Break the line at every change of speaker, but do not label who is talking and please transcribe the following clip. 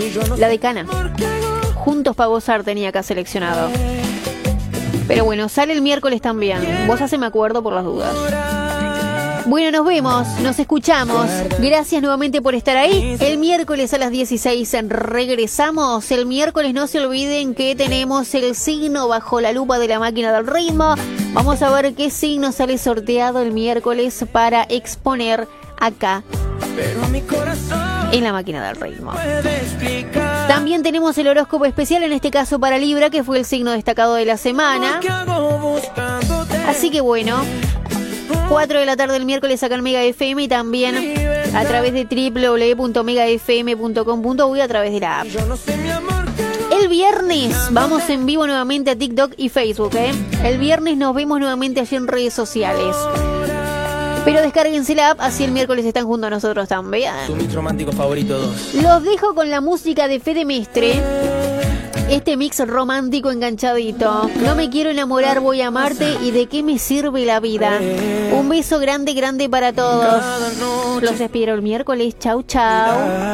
La Decana. Juntos para gozar tenía acá seleccionado. Pero bueno, sale el miércoles también. Vos haceme acuerdo por las dudas. Bueno, nos vemos, nos escuchamos. Gracias nuevamente por estar ahí. El miércoles a las 16 regresamos. El miércoles no se olviden que tenemos el signo bajo la lupa de la máquina del ritmo. Vamos a ver qué signo sale sorteado el miércoles para exponer acá en la máquina del ritmo. También tenemos el horóscopo especial, en este caso para Libra, que fue el signo destacado de la semana. Así que bueno, 4 de la tarde del miércoles acá en Mega FM y también a través de www.megafm.com.uy a través de la app. El viernes vamos en vivo nuevamente a TikTok y Facebook, El viernes nos vemos nuevamente allí en redes sociales. Pero descárguense la app, así el miércoles están junto a nosotros también.
Su mix romántico favorito 2.
Los dejo con la música de Fede Mestre. Este mix romántico enganchadito. No me quiero enamorar, voy a amarte. ¿Y de qué me sirve la vida? Un beso grande, grande para todos. Los espero el miércoles. Chau, chau.